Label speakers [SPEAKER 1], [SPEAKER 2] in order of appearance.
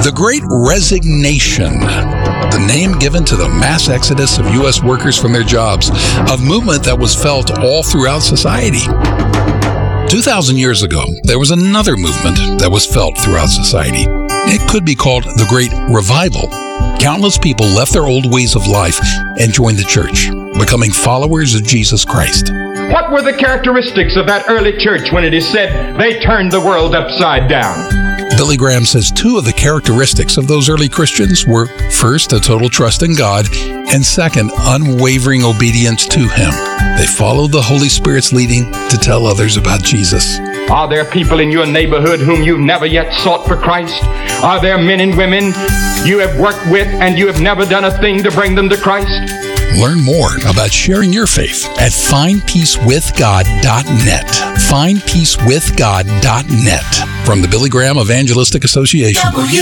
[SPEAKER 1] The Great Resignation, the name given to the mass exodus of U.S. workers from their jobs, a movement that was felt all throughout society. 2,000 years ago, there was another movement that was felt throughout society. It could be called the Great Revival. Countless people left their old ways of life and joined the church, becoming followers of Jesus Christ.
[SPEAKER 2] What were the characteristics of that early church when it is said they turned the world upside down?
[SPEAKER 1] Billy Graham says two of the characteristics of those early Christians were, first, a total trust in God, and second, unwavering obedience to Him. They followed the Holy Spirit's leading to tell others about Jesus.
[SPEAKER 2] Are there people in your neighborhood whom you've never yet sought for Christ? Are there men and women you have worked with and you have never done a thing to bring them to Christ?
[SPEAKER 1] Learn more about sharing your faith at findpeacewithgod.net. Findpeacewithgod.net. From the Billy Graham Evangelistic Association.